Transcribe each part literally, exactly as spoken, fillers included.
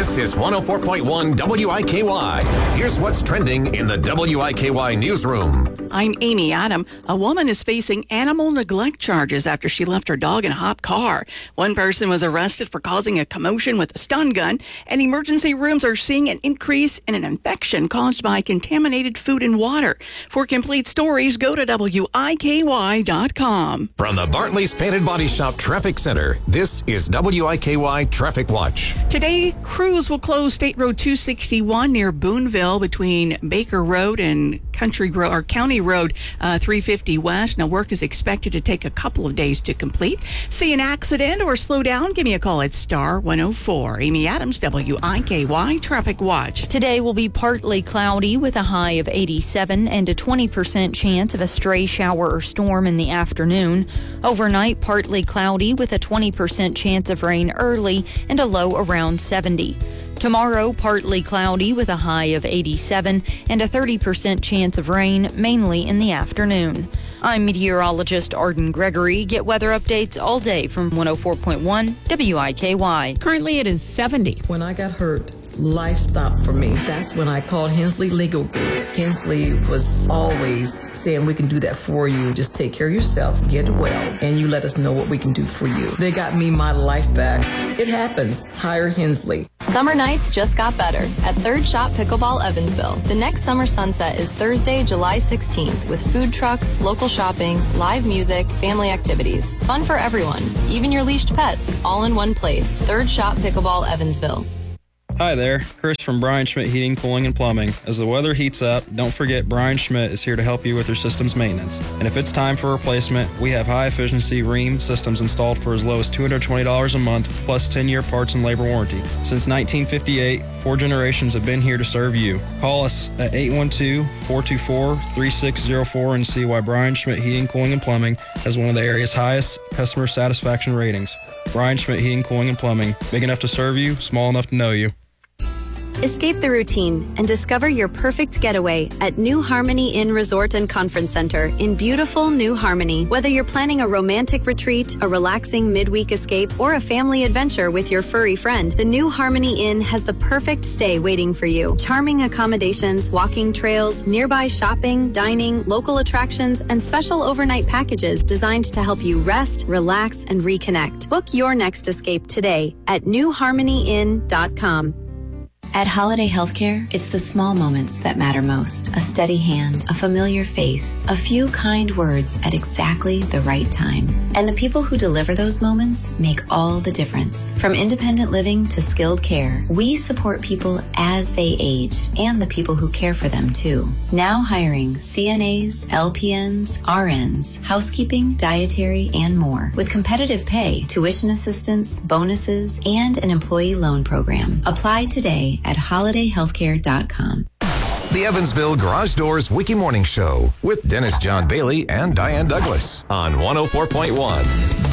This is one oh four point one W I K Y. Here's what's trending in the W I K Y newsroom. I'm Amy Adam. A woman is facing animal neglect charges after she left her dog in a hot car. One person was arrested for causing a commotion with a stun gun, and emergency rooms are seeing an increase in an infection caused by contaminated food and water. For complete stories, go to W I K Y dot com. From the Bartley's Painted Body Shop Traffic Center, this is W I K Y Traffic Watch. Today, crews will close State Road two sixty-one near Boonville between Baker Road and Country Road or County Road uh, three fifty West. Now, work is expected to take a couple of days to complete. See an accident or slow down? Give me a call at Star one oh four. Amy Adams, W I K Y Traffic Watch. Today will be partly cloudy with a high of eighty-seven and a twenty percent chance of a stray shower or storm in the afternoon. Overnight, partly cloudy with a twenty percent chance of rain early and a low around seventy. Tomorrow, partly cloudy with a high of eighty-seven and a thirty percent chance of rain, mainly in the afternoon. I'm meteorologist Arden Gregory. Get weather updates all day from one oh four point one W I K Y. Currently, it is seventy. When I got hurt, life stopped for me. That's when I called Hensley Legal Group. Hensley was always saying, we can do that for you. Just take care of yourself, get well, and you let us know what we can do for you. They got me my life back. It happens. Hire Hensley. Summer nights just got better at Third Shot Pickleball Evansville. The next summer sunset is Thursday, July sixteenth, with food trucks, local shopping, live music, family activities. Fun for everyone, even your leashed pets, all in one place. Third Shot Pickleball Evansville. Hi there, Chris from Brian Schmidt Heating, Cooling, and Plumbing. As the weather heats up, don't forget Brian Schmidt is here to help you with your system's maintenance. And if it's time for replacement, we have high-efficiency Rheem systems installed for as low as two hundred twenty dollars a month, plus ten-year parts and labor warranty. Since nineteen fifty-eight, four generations have been here to serve you. Call us at eight one two, four two four, three six zero four and see why Brian Schmidt Heating, Cooling, and Plumbing has one of the area's highest customer satisfaction ratings. Brian Schmidt Heating, Cooling, and Plumbing. Big enough to serve you, small enough to know you. Escape the routine and discover your perfect getaway at New Harmony Inn Resort and Conference Center in beautiful New Harmony. Whether you're planning a romantic retreat, a relaxing midweek escape, or a family adventure with your furry friend, the New Harmony Inn has the perfect stay waiting for you. Charming accommodations, walking trails, nearby shopping, dining, local attractions, and special overnight packages designed to help you rest, relax, and reconnect. Book your next escape today at new harmony inn dot com. At Holiday Healthcare, it's the small moments that matter most. A steady hand, a familiar face, a few kind words at exactly the right time. And the people who deliver those moments make all the difference. From independent living to skilled care, we support people as they age and the people who care for them too. Now hiring C N As, L P Ns, R Ns, housekeeping, dietary, and more. With competitive pay, tuition assistance, bonuses, and an employee loan program. Apply today at holiday healthcare dot com. The Evansville Garage Doors Wiki Morning Show with Dennis John Bailey and Diane Douglas on one oh four point one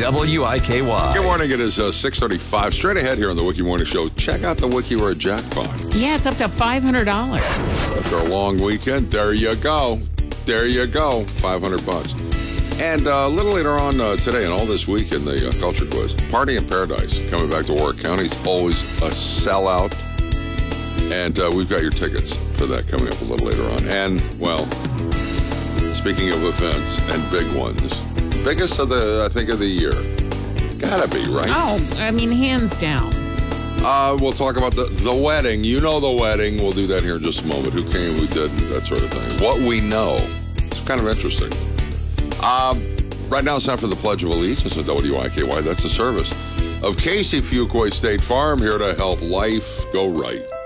W I K Y. Good morning. It is uh, six thirty-five. Straight ahead here on the Wiki Morning Show. Check out the Wiki Word jackpot. Yeah, it's up to five hundred dollars. After a long weekend, there you go. There you go. five hundred bucks. And uh, a little later on uh, today and all this week in the uh, Culture Quiz, Party in Paradise coming back to Warwick County. It's always a sellout. And uh, we've got your tickets for that coming up a little later on. And, well, speaking of events and big ones, biggest of the, I think, of the year. Gotta be, right? Oh, I mean, hands down. Uh, we'll talk about the, the wedding. You know the wedding. We'll do that here in just a moment. Who came, who didn't, that sort of thing. What we know. It's kind of interesting. Um, right now it's time for the Pledge of Allegiance at W I K Y. That's the service of Casey Fuquay State Farm, here to help life go right.